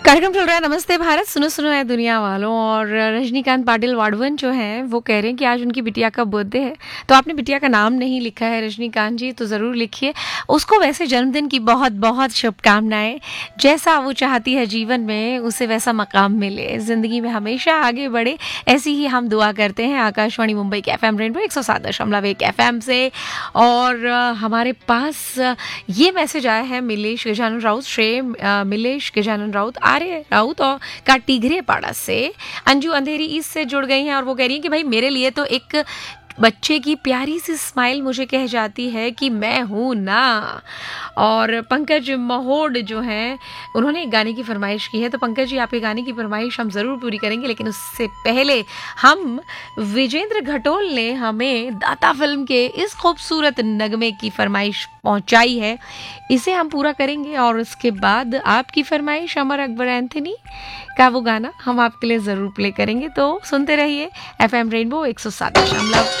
कार्यक्रम चल रहा है नमस्ते भारत, सुनो सुनो है दुनिया वालों। और रजनीकांत पाटिल वाडवन जो हैं वो कह रहे हैं कि आज उनकी बिटिया का बर्थडे है। तो आपने बिटिया का नाम नहीं लिखा है रजनीकांत जी, तो ज़रूर लिखिए उसको। वैसे जन्मदिन की बहुत बहुत शुभकामनाएं। जैसा वो चाहती है जीवन में उसे वैसा मकाम मिले, ज़िंदगी में हमेशा आगे बढ़े, ऐसी ही हम दुआ करते हैं आकाशवाणी मुंबई के FM रेनबो 107.1 FM से। और हमारे पास ये मैसेज आया है मिलेश गजानन राउत मिलेश गजानन राउत आर्य राउत और का टीघरे पाड़ा से। अंजू अंधेरी ईस्ट से जुड़ गई हैं और वो कह रही हैं कि भाई मेरे लिए तो एक बच्चे की प्यारी सी स्माइल मुझे कह जाती है कि मैं हूँ ना। और पंकज महोड जो हैं उन्होंने एक गाने की फरमाइश की है। तो पंकज जी, आपके गाने की फरमाइश हम ज़रूर पूरी करेंगे, लेकिन उससे पहले हम विजेंद्र घटोल ने हमें दाता फिल्म के इस खूबसूरत नगमे की फरमाइश पहुंचाई है, इसे हम पूरा करेंगे। और उसके बाद आपकी फरमाइश अमर अकबर एंथनी का वो गाना हम आपके लिए ज़रूर प्ले करेंगे। तो सुनते रहिए FM रेनबो 107.1।